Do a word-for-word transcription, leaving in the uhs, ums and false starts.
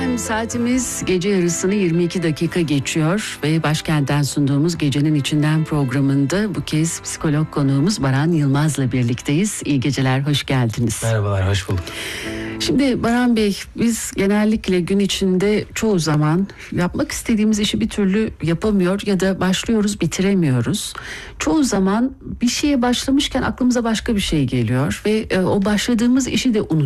Efendim saatimiz gece yarısını yirmi iki dakika geçiyor ve Başkent'ten sunduğumuz Gecenin İçinden programında bu kez psikolog konuğumuz Baran Yılmaz'la birlikteyiz. İyi geceler, hoş geldiniz. Merhabalar, hoş bulduk. Şimdi Baran Bey, biz genellikle gün içinde çoğu zaman yapmak istediğimiz işi bir türlü yapamıyor ya da başlıyoruz, bitiremiyoruz. Çoğu zaman bir şeye başlamışken aklımıza başka bir şey geliyor ve o başladığımız işi de unutuyoruz.